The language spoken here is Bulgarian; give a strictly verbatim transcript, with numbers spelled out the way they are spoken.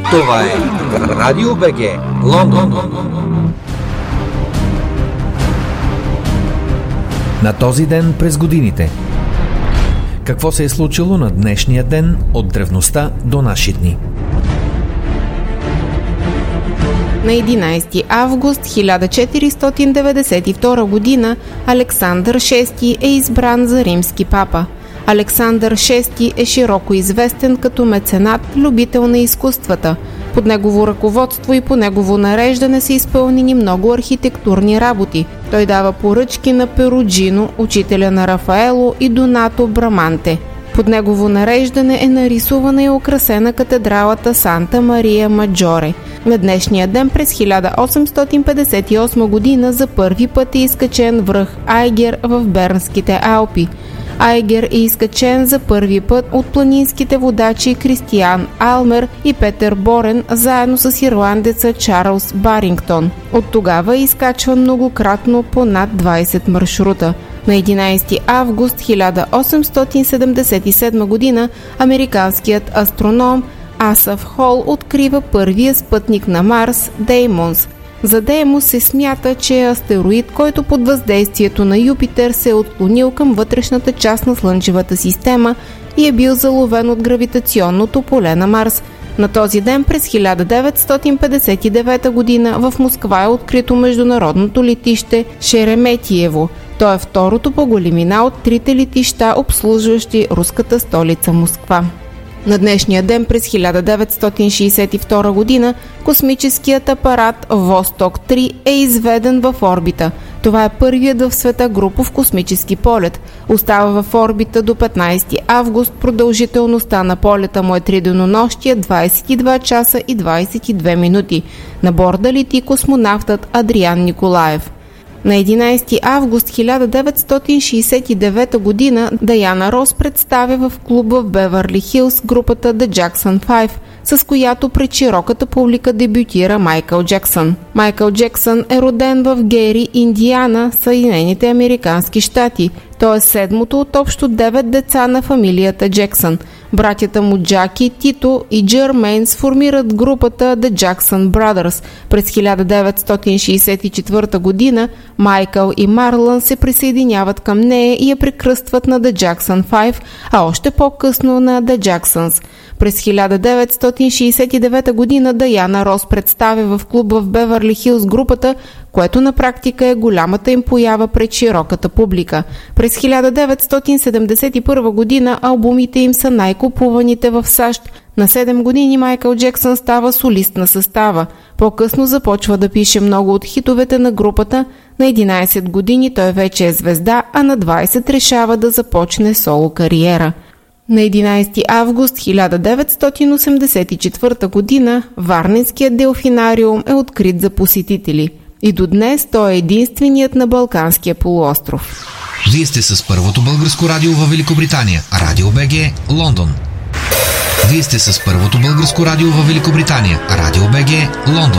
Това е Радио БГ, Лондон. На този ден през годините. Какво се е случило на днешния ден от древността до наши дни? На единайсети август хиляда четиристотин деветдесет и втора година Александър шести е избран за римски папа. Александър шести е широко известен като меценат, любител на изкуствата. Под негово ръководство и по негово нареждане са изпълнени много архитектурни работи. Той дава поръчки на Перуджино, учителя на Рафаело, и Донато Браманте. Под негово нареждане е нарисувана и украсена катедралата Санта Мария Маджоре. На днешния ден през хиляда осемстотин петдесет и осма година за първи път е изкачен връх Айгер в Бернските Алпи. Айгер е изкачен за първи път от планинските водачи Кристиан Алмер и Петър Борен заедно с ирландеца Чарлз Барингтон. От тогава е изкачван многократно по над двайсет маршрута. На единайсети август хиляда осемстотин седемдесет и седма година американският астроном Асаф Хол открива първия спътник на Марс – Деймонс. За Деймос се смята, че е астероид, който под въздействието на Юпитер се е отклонил към вътрешната част на Слънчевата система и е бил заловен от гравитационното поле на Марс. На този ден през хиляда деветстотин петдесет и девета година в Москва е открито международното летище Шереметиево. То е второто по големина от трите летища, обслужващи руската столица Москва. На днешния ден през хиляда деветстотин шейсет и втора година космическият апарат Восток три е изведен в орбита. Това е първият в света групов космически полет. Остава в орбита до петнайсети август. Продължителността на полета му е три денонощия, двайсет и два часа и двайсет и две минути. На борда лети космонавтът Адриан Николаев. На единайсети август хиляда деветстотин шейсет и девета година Даяна Рос представя в клуб в Бевърли Хилс групата The Jackson пет, с която пред широката публика дебютира Майкъл Джексън. Майкъл Джексън е роден в Гери, Индиана, Съединените американски щати. Той е седмото от общо девет деца на фамилията Джексън. Братята му Джаки, Тито и Джермейн сформират групата The Jackson Brothers. През хиляда деветстотин шейсет и четвърта година Майкъл и Марлън се присъединяват към нея и я прекръстват на The Jackson пет, а още по-късно на The Jacksons. През хиляда деветстотин шейсет и девета година Даяна Рос представя в клуб в Бевърли Хилс групата, което на практика е голямата им поява пред широката публика. През хиляда деветстотин седемдесет и първа година албумите им са най-купуваните в САЩ. На седем години Майкъл Джексън става солист на състава. По-късно започва да пише много от хитовете на групата. На единайсет години той вече е звезда, а на двайсет решава да започне соло кариера. На единайсети август хиляда деветстотин осемдесет и четвърта година Варненският делфинариум е открит за посетители. И до днес той е единственият на Балканския полуостров. Вие сте с първото българско радио във Великобритания. Радио БГ, Лондон. Вие сте с първото българско радио във Великобритания. Радио БГ, Лондон.